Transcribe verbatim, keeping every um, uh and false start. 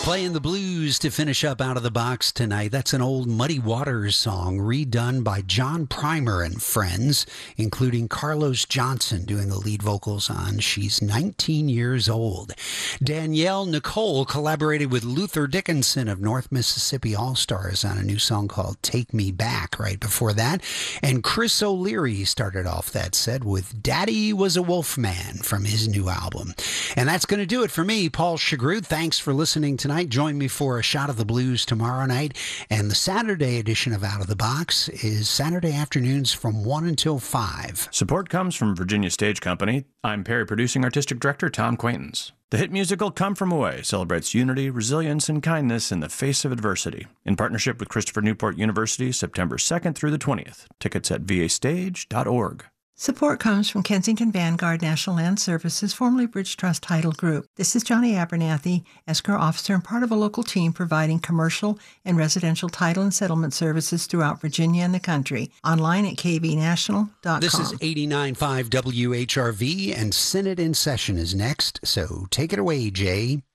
Playing the blues to finish up Out of the Box tonight. That's an old Muddy Waters song redone by John Primer and friends, including Carlos Johnson doing the lead vocals on She's nineteen Years Old. Danielle Nicole collaborated with Luther Dickinson of North Mississippi All-Stars on a new song called Take Me Back right before that. And Chris O'Leary started off that set with Daddy Was a Wolfman from his new album. And that's going to do it for me, Paul Chagru. Thanks for listening tonight. Join me for a shot of the blues tomorrow night. And the Saturday edition of Out of the Box is Saturday afternoons from one until five. Support comes from Virginia Stage Company. I'm Perry Producing Artistic Director Tom Quaintance. The hit musical Come From Away celebrates unity, resilience, and kindness in the face of adversity. In partnership with Christopher Newport University, September second through the twentieth. Tickets at v a stage dot org. Support comes from Kensington Vanguard National Land Services, formerly Bridge Trust Title Group. This is Johnny Abernathy, escrow officer and part of a local team providing commercial and residential title and settlement services throughout Virginia and the country. Online at k v national dot com. This is eighty-nine point five W H R V, and Senate in session is next, so take it away, Jay.